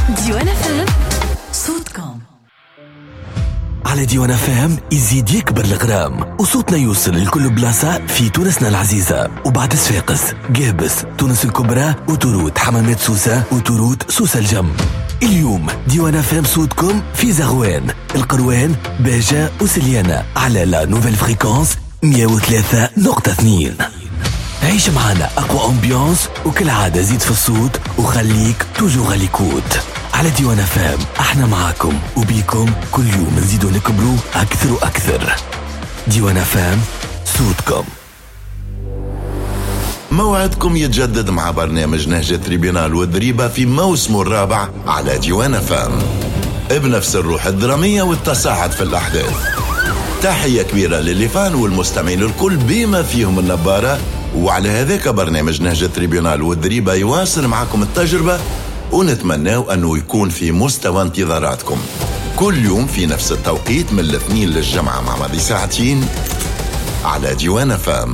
ديوان FM صوتكم. على ديوان FM يزيد يكبر الغرام وصوتنا يوصل لكل بلاصة في تونسنا العزيزة. وبعد صفاقس، قابس، تونس الكبرى وتورود حمامات سوسة وتورود سوسة الجم. اليوم ديوان FM صوتكم في زغوان، القروان، باجة وسليانة على لا نوفيل فريكونس 103.2. عيش معنا أقوى أمبيانس وكل عادة زيد في الصوت وخليك توجو غاليكوت. على ديوان FM احنا معاكم وبيكم كل يوم نزيدوا نكبروا أكثر وأكثر. ديوان FM صوتكم. موعدكم يتجدد مع برنامج نهج تريبيونال والضريبة في موسمه الرابع على ديوان FM بنفس الروح الدرامية والتصاعد في الأحداث. تحية كبيرة للفان والمستمعين الكل بما فيهم النبارة. وعلى هذاك برنامج نهج تريبيونال والضريبة يواصل معكم التجربة، ونتمنى أنه يكون في مستوى انتظاراتكم كل يوم في نفس التوقيت من الاثنين للجمعة مع ماضي ساعتين على ديوان FM.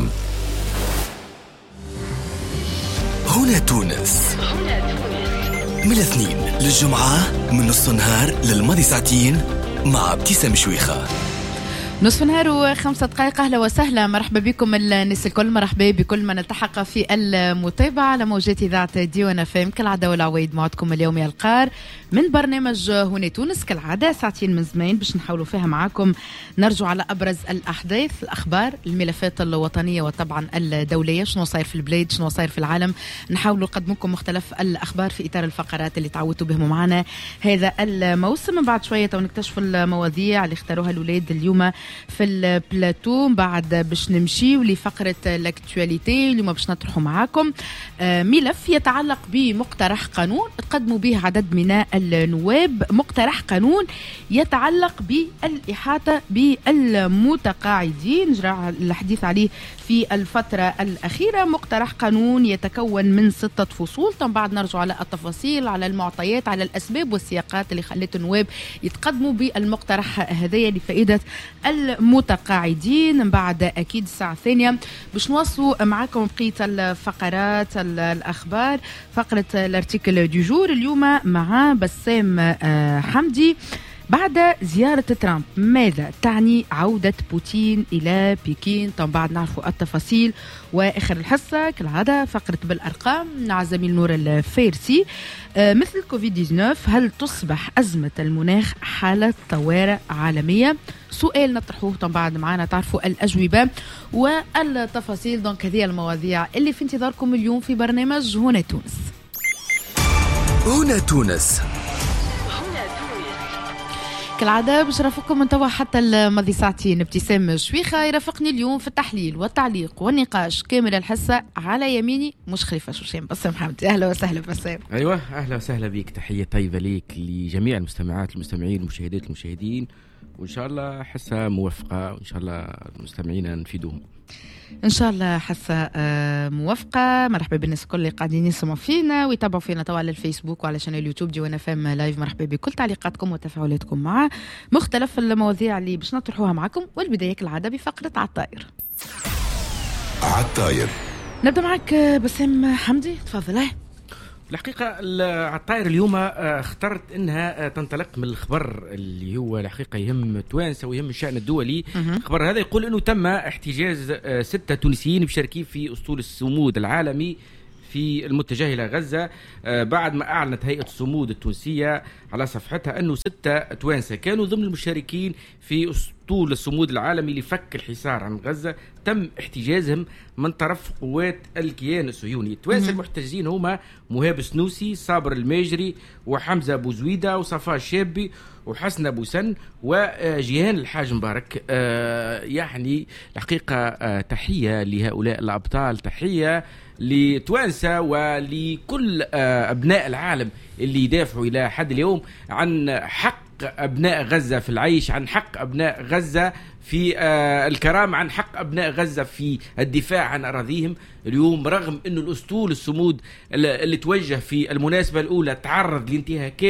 هنا تونس، من الاثنين للجمعة من نص النهار للماضي ساعتين مع ابتسام شويخة. نصف نهار و5 دقائق. أهلا وسهلا، مرحبا بكم الناس الكل، مرحبا بكل من التحق في المتابعة على موجات إذاعة ديوان FM. كالعادة والعوايد موعدكم اليومي القار من برنامج هنا تونس، كالعادة ساعتين من زمان باش نحاولوا فيها معاكم نرجع على أبرز الأحداث، الأخبار، الملفات الوطنية وطبعا الدولية، شنو صاير في البلاد، شنو صاير في العالم. نحاولوا نقدم لكم مختلف الأخبار في إطار الفقرات اللي تعودتوا بهم معنا هذا الموسم. من بعد شوية ونكتشف المواضيع اللي اختاروها الأولاد اليوم في البلاتو. بعد باش نمشيو لفقرة الاكتواليتي اليوم باش نطرحوا معاكم ملف يتعلق بمقترح قانون تقدموا به عدد من النواب. مقترح قانون يتعلق بالإحاطة بالمتقاعدين، جرى الحديث عليه في الفترة الأخيرة. مقترح قانون يتكون من 6 فصول. طبعا بعد نرجع على التفاصيل، على المعطيات، على الأسباب والسياقات اللي خلت النواب يتقدموا بالمقترح هذايا لفائدة المتقاعدين. من بعد أكيد الساعة الثانية باش نواصلوا معكم بقية الفقرات الأخبار. فقرة الارتيكل دو جور اليوم مع بسام حمدي. بعد زيارة ترامب ماذا تعني عودة بوتين إلى بكين؟ طبعا بعد نعرفوا التفاصيل. وآخر الحصة كالعادة فقرة بالأرقام مع زميل نور الفارسي. مثل كوفيد-19 هل تصبح أزمة المناخ حالة طوارئ عالمية؟ سؤال نطرحوه طبعا بعد معنا تعرفوا الأجوبة والتفاصيل. دونك هذه المواضيع اللي في انتظاركم اليوم في برنامج هنا تونس. هنا تونس كالعادة باش نرافقكم من توا حتى الماضي ساعتين. ابتسام شويخة يرافقني اليوم في التحليل والتعليق والنقاش كامل الحصة. على يميني مش خليفة شوشان، بسام حمدي. أهلا وسهلا بسام. أيوة أهلا وسهلا بيك، تحية طيبة ليك لجميع المستمعات المستمعين المشاهدات المشاهدين، وإن شاء الله حصة موفقة، وإن شاء الله المستمعين نفيدوهم إن شاء الله. حصة موفقة. مرحبا بالناس الكل اللي قاعدين يسمعوا فينا ويتابعوا فينا طبعا على الفيسبوك وعلى شانل اليوتيوب ديوان FM لايف. مرحبا بكل تعليقاتكم وتفاعلاتكم مع مختلف المواضيع اللي باش نطرحوها معكم. والبداية كالعادة بفقرة عالطاير. عالطاير نبدأ معك بسام حمدي، تفضل. الحقيقة عالطاير اليوم اخترت انها تنطلق من الخبر اللي هو الحقيقة يهم توانسة ويهم الشأن الدولي. الخبر هذا يقول انه تم احتجاز 6 تونسيين مشاركين في اسطول الصمود العالمي في المتجه إلى غزة، بعد ما أعلنت هيئة الصمود التونسية على صفحتها أنه 6 توانسة كانوا ضمن المشاركين في أسطول الصمود العالمي لفك الحصار عن غزة تم احتجازهم من طرف قوات الكيان الصهيوني. التوانسة المحتجزين هما مهاب سنوسي، صابر الماجري، وحمزة بوزويدة، وصفاء الشابي، وحسن أبو سن، وجيهان الحاج مبارك. يعني الحقيقة تحية لهؤلاء الأبطال، تحية لتوانسة ولكل أبناء العالم اللي يدافعوا إلى حد اليوم عن حق أبناء غزة في العيش، عن حق أبناء غزة في الكرامة، عن حق أبناء غزة في الدفاع عن أراضيهم. اليوم رغم أن الأسطول الصمود اللي توجه في المناسبة الأولى تعرض لانتهاكات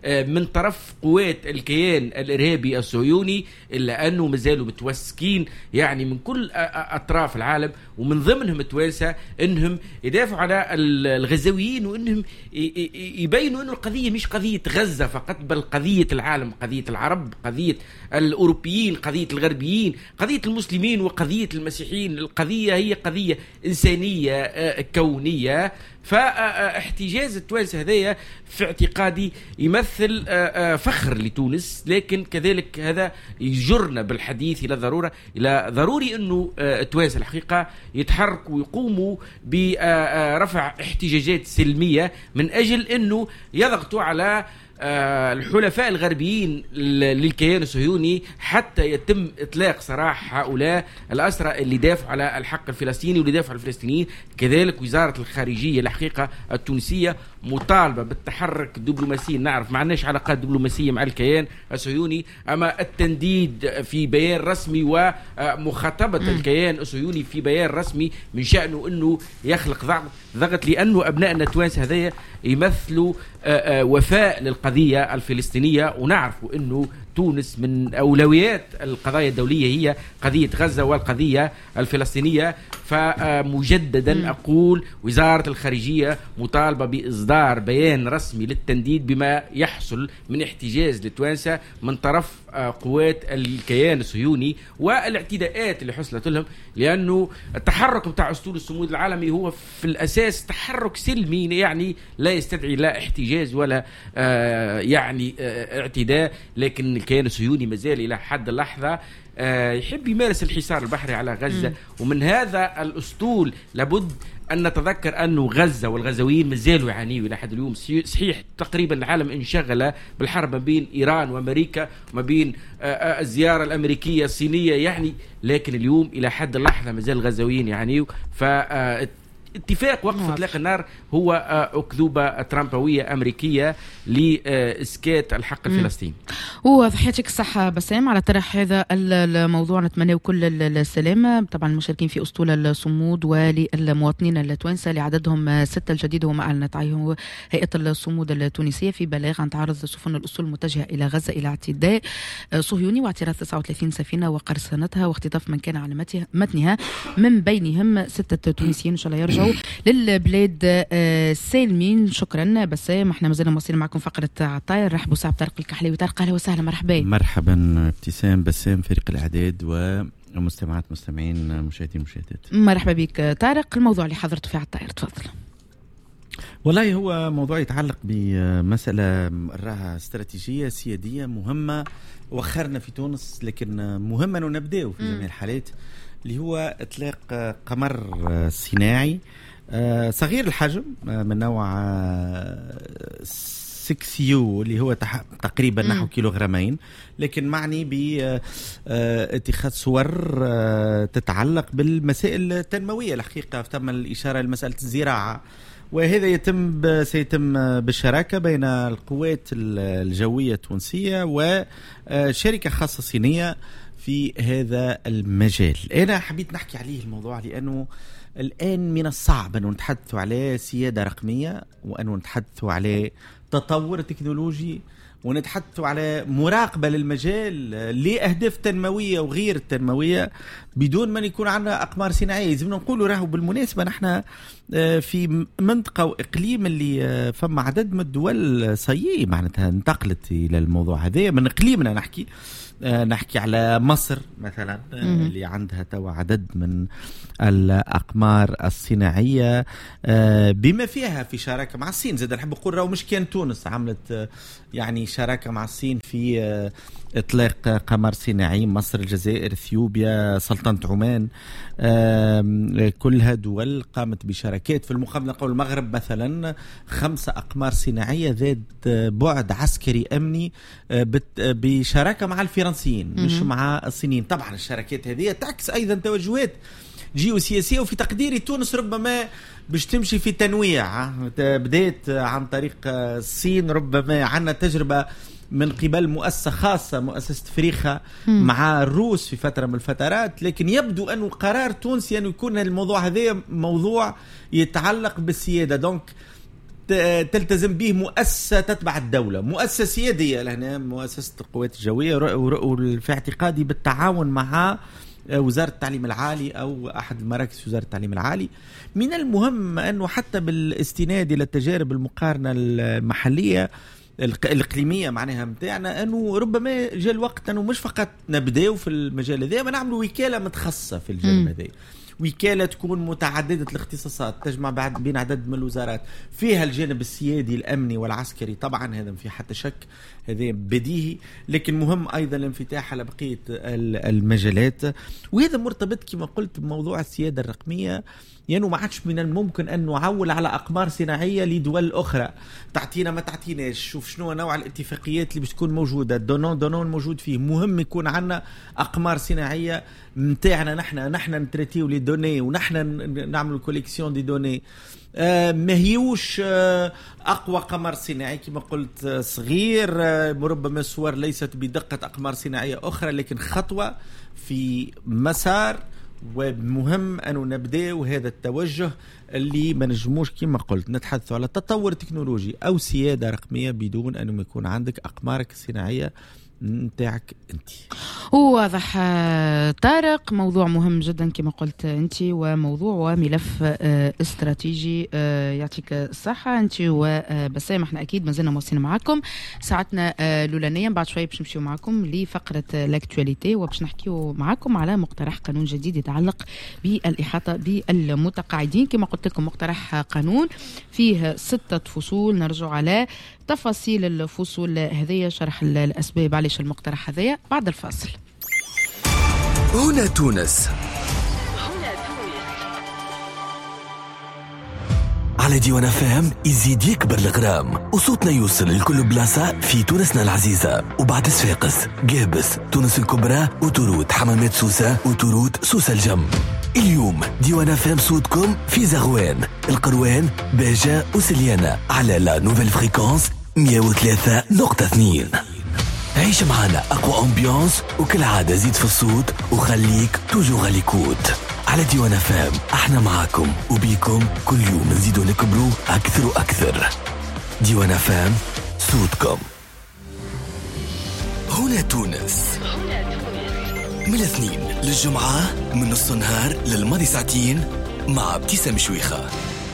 من طرف قوات الكيان الإرهابي الصهيوني، إلا أنه مازالوا متوسكين يعني من كل أطراف العالم ومن ضمنهم التوانسة أنهم يدافعوا على الغزاويين، وأنهم يبينوا أنه القضية مش قضية غزة فقط، بل قضية العالم، قضية العرب، قضية الأوروبيين، قضية الغربيين، قضية المسلمين وقضية المسيحيين. القضية هي قضية إنسانية كونية. فاحتجاز التوانسة هذايا في اعتقادي يمثل فخر لتونس، لكن كذلك هذا يجرنا بالحديث إلى ضروري أنه التوانسة الحقيقة يتحركوا ويقوموا برفع احتجاجات سلمية من أجل أنه يضغطوا على الحلفاء الغربيين للكيان الصهيوني حتى يتم إطلاق سراح هؤلاء الأسرى اللي دافعوا على الحق الفلسطيني واللي دافعوا على الفلسطينيين. كذلك وزارة الخارجية الحقيقة التونسية مطالبة بالتحرك الدبلوماسي. نعرف ما عندناش علاقات دبلوماسية مع الكيان الصهيوني، أما التنديد في بيان رسمي ومخاطبة الكيان الصهيوني في بيان رسمي من شأنه أنه يخلق ضغط، لأنه أبنائنا التوانسة هذايا يمثلوا وفاء للقضية الفلسطينية. ونعرفوا أنه تونس من أولويات القضايا الدولية هي قضية غزة والقضية الفلسطينية. فمجددا أقول وزارة الخارجية مطالبة بإصدار بيان رسمي للتنديد بما يحصل من احتجاز للتوانسة من طرف قوات الكيان الصهيوني والاعتداءات اللي حصلت لهم، لأنه التحرك بتاع أسطول الصمود العالمي هو في الأساس تحرك سلمي، يعني لا يستدعي لا احتجاز ولا يعني اعتداء. لكن الكيان الصهيوني مازال إلى حد اللحظة يحب يمارس الحصار البحري على غزة. ومن هذا الأسطول لابد أن نتذكر أنه غزة والغزاويين مازالوا يعانيوا إلى حد اليوم. صحيح تقريبا العالم انشغل بالحرب ما بين إيران وأمريكا وما بين الزيارة الأمريكية الصينية يعني، لكن اليوم إلى حد اللحظة مازال الغزاويين يعانيوا. اتفاق وقف اطلاق النار هو اكذوبه ترامبويه امريكيه لاسكات الحق الفلسطيني. وضحيتك الصحه بسام على طرح هذا الموضوع. نتمنى كل السلامه طبعا المشاركين في اسطول الصمود وللمواطنين التوانسه اللي عددهم 6 الجديد. وما اعلنت عليه هيئه الصمود التونسيه في بلاغ عن تعرض سفن الاسطول المتجهه الى غزه الى اعتداء صهيوني واعتراض 39 سفينه وقرصنتها واختطاف من كان على متنها، من بينهم 6 تونسيين ان شاء الله يرجعوا للبلاد سالمين. شكرا بسام. احنا مازلنا مواصلين معكم فقره الطاير. رحبوا سعد طارق الكحلي. طارق اهلا وسهلا. مرحبا ابتسام بسام فريق الاعداد ومستمعات مستمعين مشاهدين مشاهدات. مرحبا بك طارق. الموضوع اللي حضرته في الطاير تفضل. والله هو موضوع يتعلق بمسألة راها استراتيجية سيادية مهمة وخرنا في تونس، لكن مهمة انه نبداو في جميع الحالات، اللي هو اطلاق قمر صناعي صغير الحجم من نوع 6U اللي هو تقريبا نحو كيلوغرامين، لكن معني باتخاذ صور تتعلق بالمسائل التنموية. الحقيقة تم الإشارة لمسألة الزراعة، وهذا سيتم بالشراكة بين القوات الجوية التونسية وشركة خاصة صينية في هذا المجال. أنا حبيت نحكي عليه الموضوع لأنه الآن من الصعب أن نتحدث على سيادة رقمية وأن نتحدث على تطور تكنولوجي ونتحدث على مراقبة للمجال لأهداف تنموية وغير تنموية بدون ما يكون عندنا أقمار صناعية. لازم نقول راهو بالمناسبة نحن في منطقة وإقليم اللي فما عدد من الدول صيي معناتها انتقلت إلى الموضوع هذا من إقليمنا. نحكي على مصر مثلا اللي عندها توا عدد من الأقمار الصناعية بما فيها في شراكة مع الصين. زاد نحب أقول راهو مش كان تونس عملت يعني شراكة مع الصين في إطلاق قمر صناعي. مصر، الجزائر، اثيوبيا، سلطنة عمان، كلها دول قامت بشراكات. في المقابل نقول المغرب مثلا 5 أقمار صناعية ذات بعد عسكري أمني بشراكة مع الفرنسيين مش مع الصينيين. طبعا الشراكات هذه تعكس أيضا توجهات جيوسياسية، وفي تقديري تونس ربما باش تمشي في تنويع. بدأت عن طريق الصين، ربما عنا تجربة من قبل مؤسسة خاصة مؤسسة فريخة مع الروس في فترة من الفترات، لكن يبدو أنه قرار تونسي أنه يكون الموضوع هذا موضوع يتعلق بالسيادة. دونك تلتزم به مؤسسة تتبع الدولة، مؤسسة سيادية لهنا مؤسسة القوات الجوية، وفي اعتقادي بالتعاون مع وزارة التعليم العالي أو أحد مراكز وزارة التعليم العالي. من المهم أنه حتى بالاستناد إلى التجارب المقارنة المحلية الإقليمية معناها متاعنا، أنه ربما جاء الوقت أنه مش فقط نبدأ في المجال هذا، ما نعملوا وكالة متخصصة في الجانب هذا، وكالة تكون متعددة الاختصاصات تجمع بين عدد من الوزارات، فيها الجانب السيادي الأمني والعسكري طبعا، هذا ما في حتى شك، هذا بديهي، لكن مهم أيضا الانفتاح على بقية المجالات. وهذا مرتبط كما قلت بموضوع السيادة الرقمية، يعني ما عادش من الممكن أن نعول على أقمار صناعية لدول أخرى تعطينا ما تعطيناش. شوف شنو نوع الاتفاقيات اللي بتكون موجودة، دونون موجود فيه، مهم يكون عنا أقمار صناعية متاعنا نحن نتريتيو لي دوني ونحن نعمل كوليكسيون دي دوني. ما هيوش أقوى قمر صناعي كما قلت صغير، ربما الصور ليست بدقة أقمار صناعية أخرى، لكن خطوة في مسار، ومهم أن نبدأ وهذا التوجه اللي ما نجموش كما قلت نتحدث على تطور تكنولوجي أو سيادة رقمية بدون أن يكون عندك أقمارك الصناعية نتاعك انت. واضح طارق، موضوع مهم جدا كما قلت انت، وموضوع وملف استراتيجي. يعطيك الصحة انت وبسام. احنا اكيد ما زلنا موصلين معكم ساعتنا الاولانيه، بعد شوي باش نمشيو معكم لفقره لاكتواليتي، وباش نحكيو معكم على مقترح قانون جديد يتعلق بالاحاطه بالمتقاعدين. كما قلت لكم مقترح قانون فيه 6 فصول، نرجع على تفاصيل الفصول هذه، شرح الأسباب علاش المقترح هذايا بعد الفاصل. هنا تونس على ديوان فهم يزيد يكبر الغرام، وصوتنا يوصل لكل بلاصة في تونسنا العزيزة، وبعد صفاقس، قابس، تونس الكبرى، وتروت، حمامات سوسة، وتروت سوسة الجم. اليوم ديوان فهم صوتكم في زغوان، القروان، باجة وسليانة على لا نوفيل فريكونس 103.2. عيش معنا أقوى أمبيانس، وكل عادة زيد في الصوت وخليك توجو غاليكوت. على ديوان فهم احنا معاكم وبيكم كل يوم نزيدوا نكبروا أكثر وأكثر. ديوان فهم صوتكم. هنا تونس من الاثنين للجمعة من نص النهار للماضي ساعتين مع ابتسام شويخة.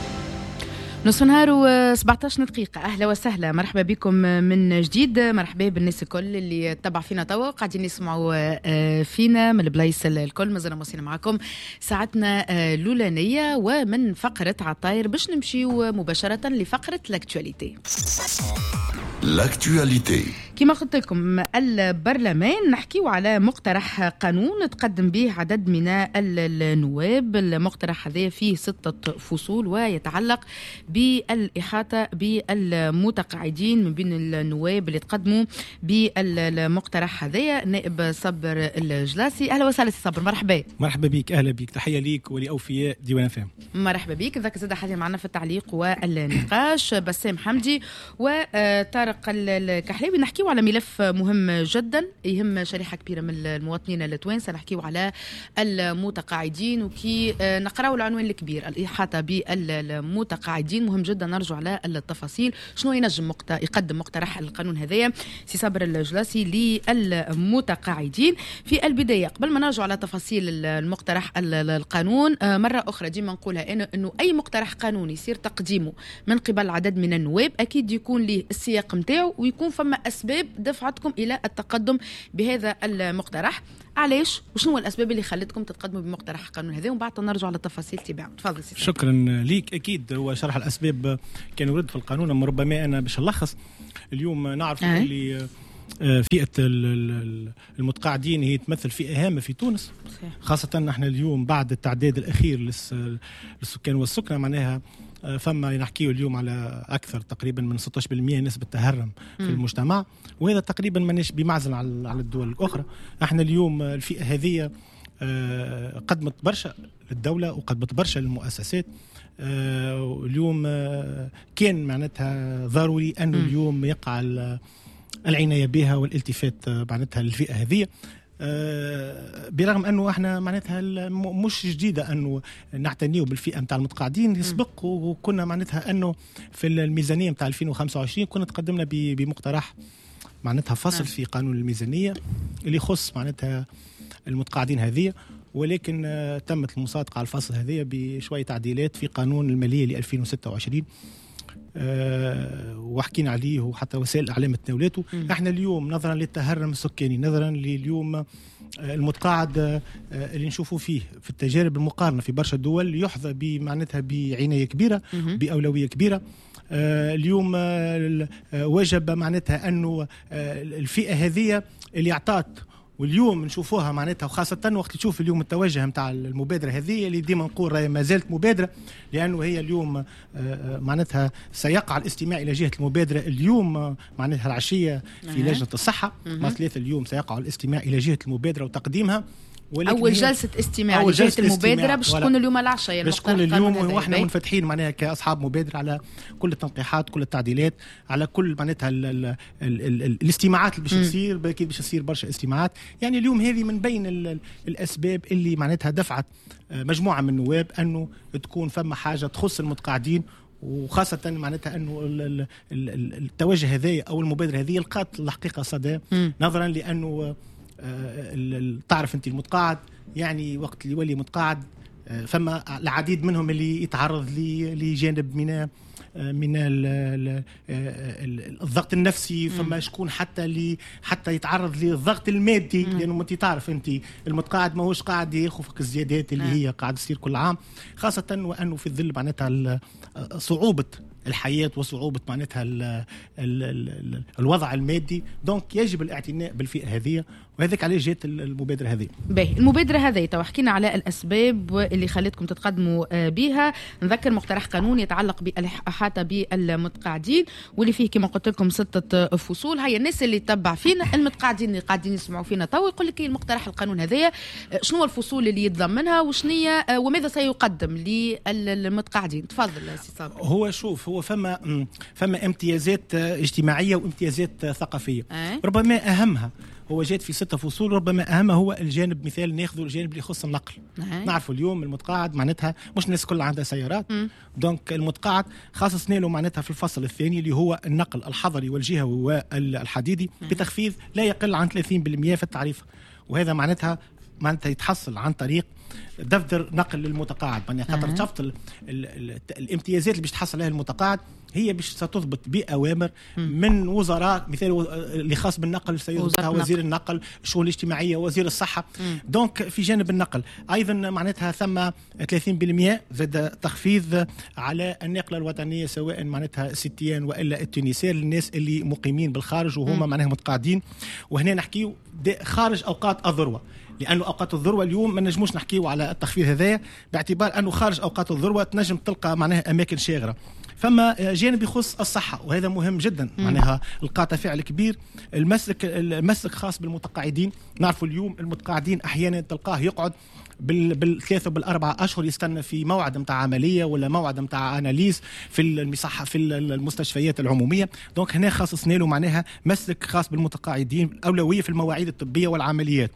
نص نهار و17 دقيقة. أهلا وسهلا، مرحبا بكم من جديد، مرحبا بالناس الكل اللي تبع فينا توا قاعدين يسمعوا فينا من البلايص الكل. مازلنا موصلين معكم ساعتنا الأولانية، ومن فقرة عطاير باش نمشيو مباشرة لفقرة لاكتواليتي. لاكتواليتي كما قلت لكم البرلمان نحكيو على مقترح قانون تقدم به عدد من النواب. المقترح هذا فيه 6 فصول ويتعلق بالإحاطة بالمتقاعدين. من بين النواب اللي تقدموا بالمقترح هذا نائب صبر الجلاسي. أهلا وسهلا صبر، مرحبا. مرحبا بك، أهلا بك، تحية ليك ولأوفياء ديوان فهم. مرحبا بك. ذاك زاد حاضر معنا في التعليق والنقاش بسام حمدي وطارق الكحلاوي. نحكيو على ملف مهم جدا يهم شريحة كبيرة من المواطنين التوانسة. نحكيو على المتقاعدين، وكي نقراو العنوان الكبير الإحاطة بالمتقاعدين مهم جدا. نرجع على التفاصيل شنو ينجم يقدم مقترح القانون هذايا سي صبر الجلاسي للمتقاعدين. في البداية قبل ما نرجع على تفاصيل المقترح القانون، مرة أخرى ديما نقولها إنه أي مقترح قانوني يصير تقديمه من قبل عدد من النواب أكيد يكون له السياق متاعه، ويكون فما أسباب دفعتكم إلى التقدم بهذا المقترح. علاش وشنو الأسباب اللي خلتكم تتقدموا بمقترح القانون هذا، ومن بعد نرجع للتفاصيل تباعه. تفضل سيدي. شكرا ليك. أكيد هو شرح الأسباب كان ورد في القانون، أما ربما أنا باش نلخص. اليوم نعرف اللي فئة المتقاعدين هي تمثل فئة هامة في تونس، خاصة نحن اليوم بعد التعداد الأخير للسكان والسكنة، معناها فما نحكيه اليوم على أكثر تقريبا من 16% نسبة تهرم في المجتمع، وهذا تقريبا مانيش بمعزل على الدول الأخرى. احنا اليوم الفئة هذه قدمت برشا للدولة وقدمت برشا للمؤسسات. اليوم كان معناتها ضروري أنه اليوم يقع العناية بها والالتفات معناتها للفئة هذه. برغم انه احنا معناتها مش جديده انه نعتنيوا بالفئه نتاع المتقاعدين. يسبق وكنا معناتها انه في الميزانيه نتاع 2025 كنا تقدمنا بمقترح معناتها فصل في قانون الميزانيه اللي يخص معناتها المتقاعدين هذه، ولكن تمت المصادقه على الفصل هذه بشويه تعديلات في قانون الماليه ل 2026 وحكينا عليه وحتى وسائل الاعلام تناولته. احنا اليوم نظرا للتهرم السكاني، نظرا لليوم المتقاعد اللي نشوفوا فيه في التجارب المقارنه في برشا دول يحظى بمعناتها بعنايه كبيره، باولويه كبيره. اليوم وجب معناتها انه الفئه هذه اللي اعطت، واليوم نشوفوها معناتها وخاصة وقت تشوف اليوم التوجه متاع المبادرة هذه اللي ديما نقول راهي ما زالت مبادرة، لأنه هي اليوم معناتها سيقع الاستماع إلى جهة المبادرة اليوم معناتها العشية في لجنة الصحة مع 3 اليوم سيقع الاستماع إلى جهة المبادرة وتقديمها. أول جلسة استماع لجهة المبادرة باش تكون اليوم العشية، باش تكون اليوم واحنا منفتحين معناها كأصحاب مبادرة على كل التنقيحات كل التعديلات على كل معناتها الاستماعات اللي باش تصير. أكيد باش تصير برشا استماعات. يعني اليوم هذه من بين الأسباب اللي معناتها دفعت مجموعة من النواب أنه تكون فما حاجة تخص المتقاعدين، وخاصة معناتها أنه التوجه هذا أو المبادرة هذه لقات الحقيقة صدى، نظرا لأنه تعرف أنت المتقاعد يعني وقت اللي يولي متقاعد فما العديد منهم اللي يتعرض لجانب من الضغط النفسي، فما شكون حتى يتعرض للضغط المادي، لأنه أنت تعرف أنت المتقاعد ما هوش قاعد يخفق الزيادات اللي هي قاعد تصير كل عام، خاصة وأنه في ظل معناتها صعوبة الحياة وصعوبة معناتها الوضع المادي. دونك يجب الاعتناء بالفئة هذه، وهذاك عليه جات المبادرة هذه. المبادرة هذه تو حكينا على الأسباب اللي خلتكم تتقدموا بها. نذكر مقترح قانون يتعلق بالإحاطة بالمتقاعدين واللي فيه كما قلت لكم 6 فصول. هيا الناس اللي تتبع فينا، المتقاعدين اللي قاعدين يسمعوا فينا تو، يقول لك المقترح القانون هذا شنو الفصول اللي يتضمنها وشنية وماذا سيقدم للمتقاعدين. تفضل سي صابر. هو شوف، هو فما امتيازات اجتماعية وامتيازات ثقافية. ربما أهمها هو جات في 6 فصول. ربما أهم هو الجانب، مثال ناخذ الجانب اللي يخص النقل. نعرفوا اليوم المتقاعد معناتها مش الناس كلها عندها سيارات، دونك المتقاعد خاصصنا له معناتها في الفصل الثاني اللي هو النقل الحضري والجهوي والحديدي بتخفيض لا يقل عن 30% في التعريف، وهذا معناتها يتحصل عن طريق دفتر نقل للمتقاعد. يعني خاطر شفت الامتيازات اللي باش تحصل عليها المتقاعد هي باش ستضبط بأوامر من وزراء، مثال اللي خاص بالنقل سيضبطها وزير النقل، الشؤون الاجتماعية، وزير الصحة. دونك في جانب النقل أيضا معناتها ثم 30% زاد تخفيض على النقلة الوطنية، سواء معناتها الستيان وإلا التونسيين، للناس اللي مقيمين بالخارج وهما معناها متقاعدين. وهنا نحكيو خارج أوقات الذروة، لأنه أوقات الذروة اليوم ما نجموش نحكيو على التخفيض هذايا، باعتبار أنه خارج أوقات الذروة تنجم تلقى معناها أماكن شاغرة. فما جانب يخص الصحة وهذا مهم جدا، معناها لقى فعل كبير. المسلك خاص بالمتقاعدين. نعرفوا اليوم المتقاعدين أحيانا تلقاه يقعد بال3 وبال4 أشهر يستنى في موعد متاع عملية ولا موعد متاع أناليز في المصحة في المستشفيات العمومية. دونك هنا خاصصنا له معناها مسلك خاص بالمتقاعدين، أولوية في المواعيد الطبية والعمليات.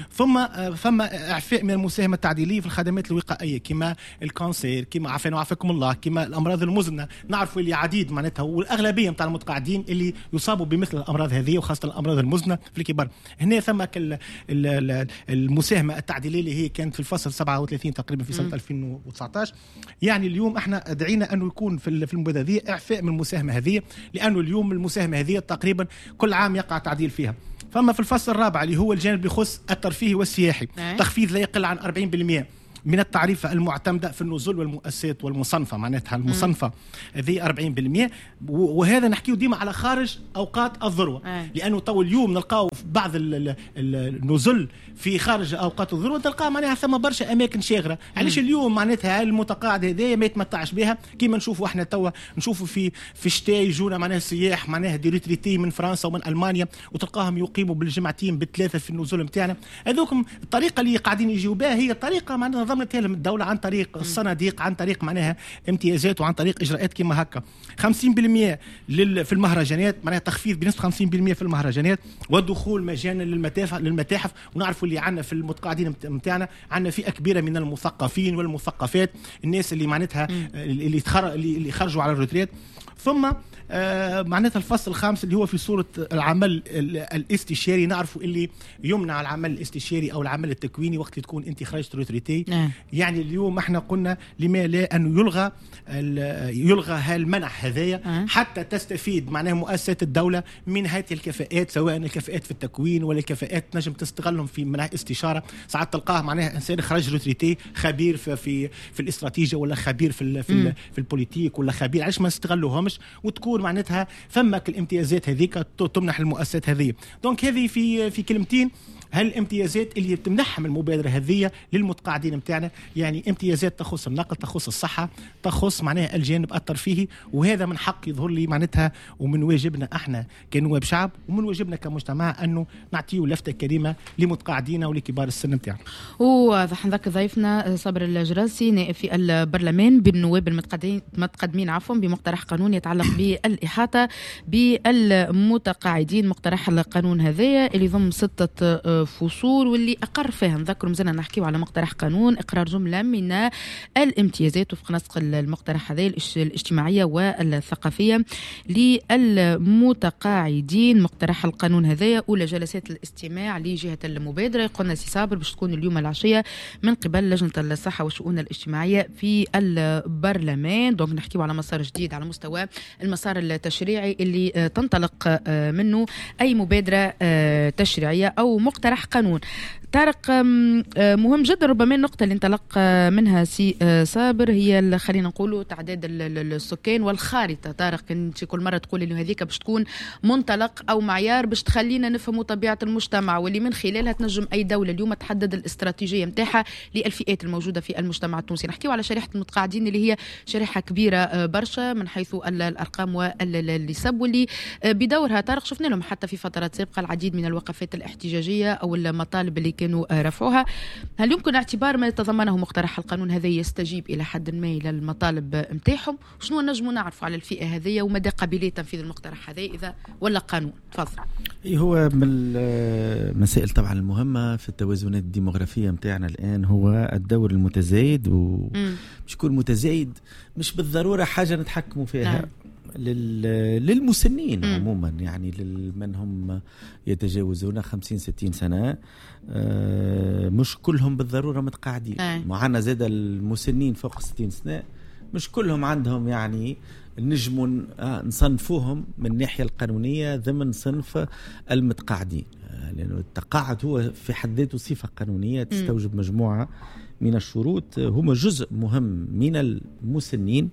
فما إعفاء من المساهمة التعديلية في الخدمات الوقائية كما الكانسير، كما عافانا وعافاكم الله، كما الأمراض المزمنة. نعرفوا اللي عديد معناتها والأغلبية متاع المتقاعدين اللي يصابوا بمثل الأمراض هذه، وخاصة الأمراض المزمنة في الكبار. هنا ثم المساهمة التعديلية اللي هي كانت في الفصل 37 تقريبا في سنة 2019. يعني اليوم احنا دعينا أنه يكون في المبادرة هذه إعفاء من المساهمة هذه، لأنه اليوم المساهمة هذه تقريبا كل عام يقع تعديل فيها. فما في الفصل الرابع اللي هو الجانب يخص الترفيهي والسياحي تخفيض لا يقل عن 40% من التعريفة المعتمدة في النزول والمؤسسات والمصنفة، معناتها المصنفة هذه 40%. وهذا نحكيه ديما على خارج أوقات الذروة، لأنه طول اليوم نلقاو في بعض النزل في خارج أوقات الذروة تلقى معناها ثم برشا أماكن شاغرة. علاش اليوم معناتها المتقاعد هذا ما يتمتعش بها كيما نشوفوا احنا توا نشوفوا في الشتاء يجونا معناها سياح معناها دي ريتريتي من فرنسا ومن ألمانيا، وتلقاهم يقيموا بالجمعتين بالثلاثة في النزول نتاعنا. هذوكم الطريقة اللي قاعدين يجيوا بها هي طريقة معناها ضمنتها لهم الدوله عن طريق الصناديق، عن طريق معناها امتيازات، وعن طريق اجراءات كما هكا. 50% في المهرجانات، معناها تخفيض بنسبه 50% في المهرجانات، ودخول مجانا للمتاحف. ونعرفوا اللي عندنا في المتقاعدين نتاعنا عندنا فئه كبيره من المثقفين والمثقفات، الناس اللي معناتها اللي خرجوا على الروتريت. ثم معناتها الفصل الخامس اللي هو في صورة العمل الاستشاري. نعرفوا اللي يمنع العمل الاستشاري أو العمل التكويني وقت تكون أنت خرجت روتريتي. يعني اليوم احنا قلنا لما لا أن يلغى هالمنع هذايا حتى تستفيد معناها مؤسسات الدولة من هذه الكفاءات، سواء الكفاءات في التكوين ولا الكفاءات نجم تستغلهم في منع استشارة. ساعات تلقاه معناها إنسان خرج روتريتي خبير في الاستراتيجية، ولا خبير في البوليتيك، ولا خبير علاش ما نستغلوهمش، وتكون معناتها فمك الامتيازات هذيك تمنح المؤسسات هذه. دونك هذه في كلمتين هالامتيازات اللي تمنحهم المبادرة هذه للمتقاعدين متاعنا. يعني امتيازات تخص النقل، تخص الصحة، تخص معناها الجانب الترفيهي. وهذا من حق يظهر لي معناتها، ومن واجبنا احنا كنواب شعب، ومن واجبنا كمجتمع انه نعطيو لفتة كريمة لمتقاعدينا ولكبار السن متاعنا. وحنذكر ضيفنا صابر الجراسي نائب في البرلمان بالنواب المتقدمين بمقترح قانون يتعلق بالإحاطة بالمتقاعدين. مقترح القانون هذا اللي ضم 6 فصول واللي أقر فيها. نذكر مازلنا نحكيو على مقترح قانون إقرار جملة من الامتيازات وفق نسق المقترح هذا الاجتماعية والثقافية للمتقاعدين. مقترح القانون هذا أولى جلسات الاستماع لجهة المبادرة، قلنا سي صابر باش تكون اليوم العشية من قبل لجنة الصحة والشؤون الاجتماعية في البرلمان. دونك نحكيو على مسار جديد على مستوى المسار التشريعي اللي تنطلق منه أي مبادرة تشريعية أو مقترح قانون. طارق، مهم جدا ربما النقطة اللي انطلق منها سي صابر هي خلينا نقولوا تعداد السكان والخارطة. طارق، انت كل مرة تقول انه هذيك باش تكون منطلق او معيار باش تخلينا نفهموا طبيعة المجتمع، واللي من خلالها تنجم اي دولة اليوم تحدد الاستراتيجية متاعها للفئات الموجودة في المجتمع التونسي. نحكيو على شريحة المتقاعدين اللي هي شريحة كبيرة برشا من حيث الارقام والنسب، واللي بدورها طارق شفنا لهم حتى في فترات سابقة العديد من الوقفات الاحتجاجية او المطالب اللي كانوا رفعوها. هل يمكن اعتبار ما يتضمنه مقترح القانون هذا يستجيب إلى حد ما إلى المطالب متاعهم؟ شنو نجموا نعرفوا على الفئة هذه ومدى قابلية تنفيذ المقترح هذا إذا ولا قانون؟ تفضل. هو من المسائل طبعا المهمة في التوازنات الديموغرافية متاعنا الآن هو الدور المتزايد، ومش يكون متزايد مش بالضرورة حاجة نتحكموا فيها. للمسنين عموما، يعني لمن هم يتجاوزون 50-60 سنة، مش كلهم بالضرورة متقاعدين. معنا زاد المسنين فوق 60 سنة مش كلهم عندهم يعني نجم نصنفوهم من الناحية القانونية ضمن صنف المتقاعدين، لأنه التقاعد هو في حد ذاته صفة قانونية تستوجب مجموعة من الشروط، هم جزء مهم من المسنين.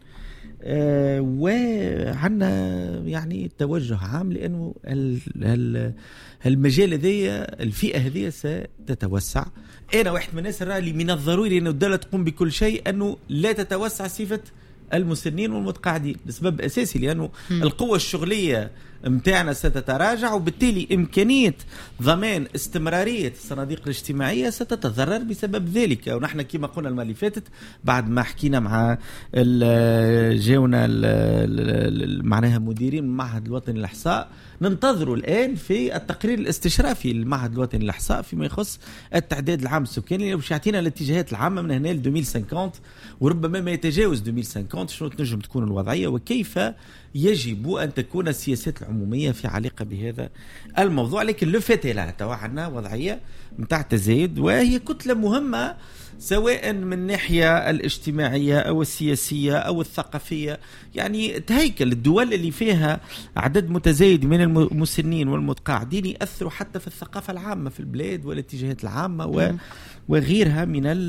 وعندنا يعني توجه عام لأنه المجال هذه الفئة هذه ستتوسع. أنا واحد من الناس رأى لي من الضروري أن الدولة تقوم بكل شيء أنه لا تتوسع صفة المسنين والمتقاعدين لسبب أساسي، لأنه القوة الشغلية متاعنا ستتراجع، وبالتالي إمكانية ضمان استمرارية الصناديق الاجتماعية ستتضرر بسبب ذلك. ونحن كما قلنا المرة اللي فاتت بعد ما حكينا مع جاونا معناها مديرين المعهد الوطني للإحصاء، ننتظروا الآن في التقرير الاستشرافي للمعهد الوطني للإحصاء فيما يخص التعداد العام السكاني اللي باش يعطينا الاتجاهات العامة من هنا ل 2050 وربما ما يتجاوز 2050 شنو تنجم تكون الوضعية وكيف يجب أن تكون السياسات العمومية في علاقة بهذا الموضوع. لكن لفتة توا عندنا وضعية متاع تزايد، وهي كتلة مهمة سواء من الناحية الاجتماعية أو السياسية أو الثقافية. يعني تهيكل الدول اللي فيها عدد متزايد من المسنين والمتقاعدين يأثروا حتى في الثقافة العامة في البلاد والاتجاهات العامة وغيرها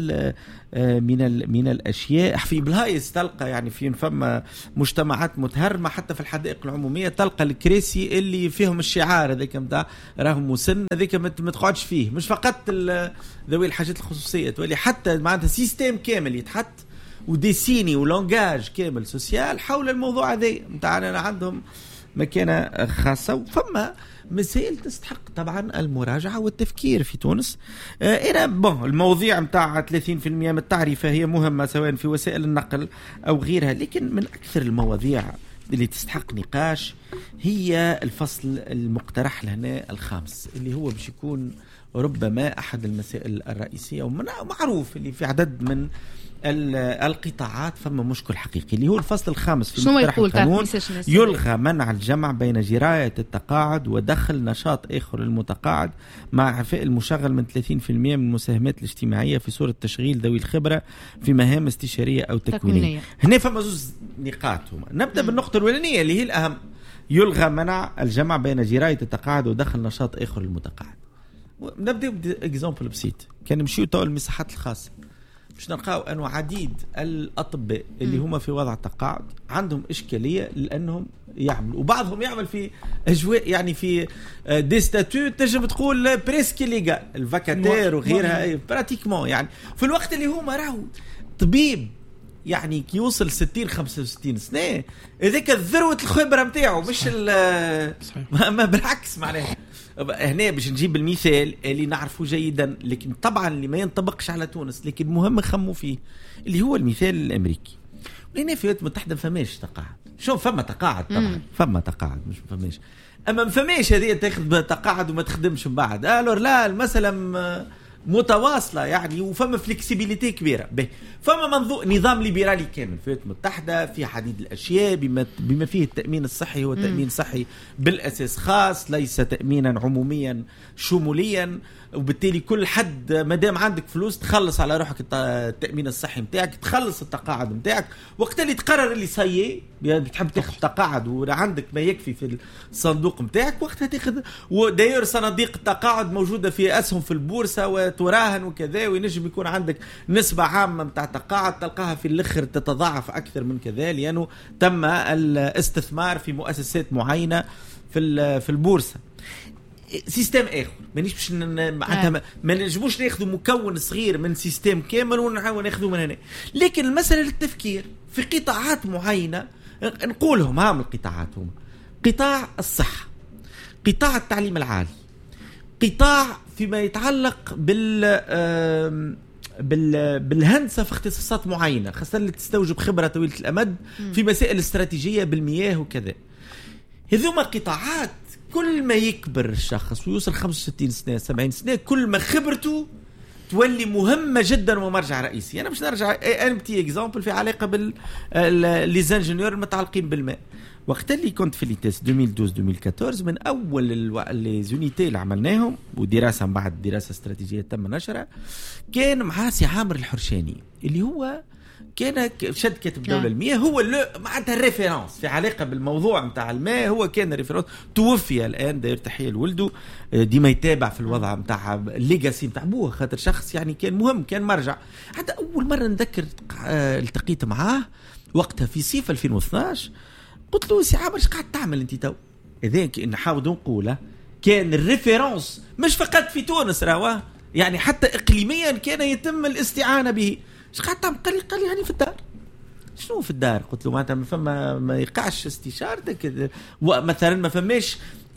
من الأشياء. في بلايص تلقى يعني في فما مجتمعات متهرمة حتى في الحدائق العمومية تلقى الكراسي اللي فيهم الشعار هذاك متاع راهم مسن هذاك ما تقعدش فيه، مش فقط ذوي الحاجات الخصوصية تولي حتى معناتها سيستم كامل يتحط وديسيني ولونجاج كامل سوسيال حول الموضوع هذا متاعنا. عندهم مكانة خاصة. وفما مسائل تستحق طبعا المراجعة والتفكير في تونس. أنا المواضيع متاع 30% من التعريفة هي مهمة سواء في وسائل النقل أو غيرها، لكن من أكثر المواضيع اللي تستحق نقاش هي الفصل المقترح لهنا الخامس، اللي هو باش يكون ربما أحد المسائل الرئيسية ومعروف اللي في عدد من القطاعات فما مشكل حقيقي، اللي هو الفصل الخامس في مقترح القانون. يلغى منع الجمع بين جراية التقاعد ودخل نشاط آخر للمتقاعد مع إعفاء المشغل من 30% من المساهمات الاجتماعية في صورة تشغيل ذوي الخبرة في مهام استشارية أو تكوينية. هنا فما زوز نقاط. نبدأ بالنقطة الأولانية اللي هي الأهم. يلغى منع الجمع بين جراية التقاعد ودخل نشاط آخر للمتقاعد. نبدأ بإكزامبل بسيط. كان نمشيو تو المساحات الخاصة باش نلقاو أنه عديد الأطباء اللي هم في وضع التقاعد عندهم إشكالية لأنهم يعملوا، وبعضهم يعمل في أجواء يعني في دي ستاتيو تجب تقول بريسكي ليغال الفاكاتير وغيرها براتيكمون، يعني في الوقت اللي هم راهو طبيب يعني كي يوصل 60-65 سنة هذيك ذروة الخبرة متاعه مش ما بالعكس معناها. هنا باش نجيب المثال اللي نعرفه جيدا لكن طبعا اللي ما ينطبقش على تونس لكن مهم نخمو فيه، اللي هو المثال الأمريكي. لأن في الولايات المتحدة ما فماش تقاعد. شوف فما تقاعد طبعا فما تقاعد مش ما فماش، أما ما فماش هذه تاخذ تقاعد وما تخدمش من بعد. لا المسألة متواصلة يعني وفما فلكسيبيليتي كبيرة. فما نظام ليبرالي كامل في الولايات المتحدة في عديد الأشياء بما فيه التأمين الصحي هو تأمين صحي بالأساس خاص ليس تأمينا عموميا شموليا، وبالتالي كل حد مادام عندك فلوس تخلص على روحك التأمين الصحي متاعك، تخلص التقاعد متاعك وقت اللي تقرر اللي صيي بتحب تاخذ تقاعد وعندك ما يكفي في الصندوق متاعك وقتها تاخذ. وداير صناديق التقاعد موجودة في أسهم في البورصة وتراهن وكذا، وينجم يكون عندك نسبة عامة متاع تقاعد تلقاها في الآخر تتضاعف أكثر من كذا لأنه تم الاستثمار في مؤسسات معينة في البورصة. سيستم آخر مانيش باش معناتها ما نجموش ناخذوا مكون صغير من سيستم كامل ونحاول ناخذوا من هنا، لكن المسألة للتفكير في قطاعات معينة نقولهم هام القطاعات هم قطاع الصحة، قطاع التعليم العالي، قطاع فيما يتعلق بالهندسة في اختصاصات معينة خاصة اللي تستوجب خبرة طويلة الأمد في مسائل استراتيجية بالمياه وكذا. هذوما قطاعات كل ما يكبر الشخص ويوصل 65 سنة 70 سنة كل ما خبرته تولي مهمة جدا ومرجع رئيسي. أنا مش نرجع أنبتي إكزامبل في علاقة بالليزانجينيور المتعلقين بالماء. وقت اللي كنت في ليتس 2012-2014 من أول لي زونيتي اللي عملناهم ودراسة من بعد دراسة استراتيجية تم نشرها كان مع سي عامر الحرشاني اللي هو كان شد كاتب دولة المياه هو معناتها الريفيرانس في علاقة بالموضوع متاع الماء، هو كان الريفيرانس. توفي الآن داير تحية لولده ديما يتابع في الوضع متاع الليجاسي متاع بوه خاطر شخص يعني كان مهم كان مرجع. حتى أول مرة نذكر التقيت معاه وقتها في صيف 2012 قلت له سي عامر ايش قاعد تعمل انت تو؟ إذا نحاول نقوله كان الريفيرانس مش فقط في تونس راواه يعني حتى إقليميا كان يتم الاستعانة به. ايش قاعد تعمل؟ قال لي يعني في الدار. شنو في الدار؟ قلت له معناتها ما يقعش استشارتك مثلا ما فماش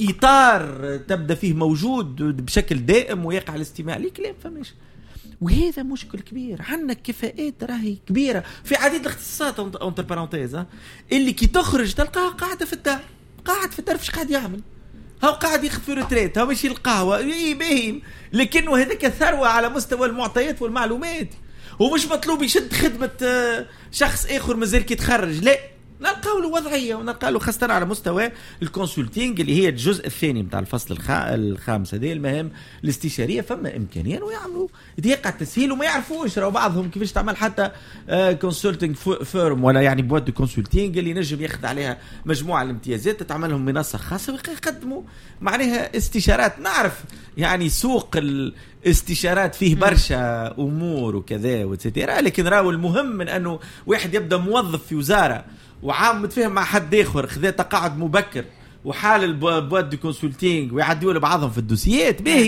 اطار تبدا فيه موجود بشكل دائم ويقع الاستماع ليك لا فماش. وهذا مشكل كبير. عندنا كفاءات راهي كبيره في عديد الاختصاصات اونتر بارونتيز اللي كي تخرج تلقاها قاعده في الدار، قاعد في الدار فاش قاعد يعمل؟ هو قاعد ياخذ في ريتريت، هو ماشي القهوه باهي، لكنه هذاك ثروه على مستوى المعطيات والمعلومات ومش مطلوب يشد خدمة شخص آخر مازال كي تخرج. لا نلقاو له وضعية ونلقاو له خاصة على مستوى الكونسولتينج اللي هي الجزء الثاني متاع الفصل الخامس هذه المهام الاستشارية. فما إمكانية ويعملوا ضيق على التسهيل وما يعرفوش راهو بعضهم كيفاش تعمل حتى كونسولتينج فيرم ولا يعني بواد دو كونسولتينج اللي نجم ياخذ عليها مجموعة الامتيازات تتعملهم منصة خاصة ويقدموا معناها استشارات. نعرف يعني سوق الاستشارات فيه برشا أمور وكذا وتسيتيرا، لكن راهو المهم من أنه واحد يبدأ موظف في وزارة وعام متفاهم مع حد آخر خذا تقاعد مبكر وحال البواد دو كونسولتينج ويعديوا لبعضهم في الدوسيات باهي